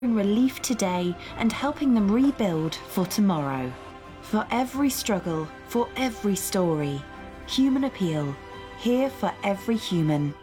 relief today and helping them rebuild for tomorrow. For every struggle, for every story, Human Appeal, here for every human.